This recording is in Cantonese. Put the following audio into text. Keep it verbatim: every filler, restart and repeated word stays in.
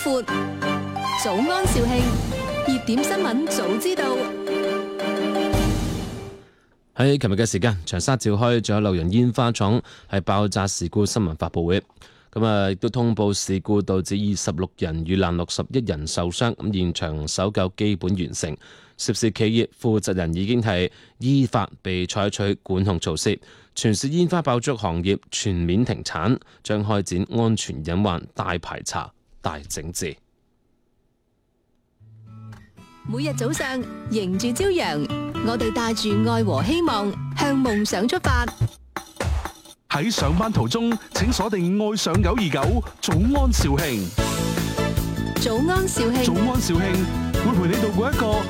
闊。早安肇慶，熱點新聞早知道。 喺琴日嘅時間，長沙召開咗漏油煙花廠係爆炸事故新聞發佈會。咁啊，亦都通報事故導致二十六人遇難，六十一人受傷。咁現場搜救基本完成，涉事企業負責人已經係依法被採取管控措施。全市煙花爆竹行業全面停產，將開展安全隱患大排查、大整治。 每日早上迎住朝陽，我哋帶住愛和希望向夢想出發。 喺上班途中，請鎖定愛上九二九早安肇慶。 早安肇慶， 早安肇慶會陪你度過一個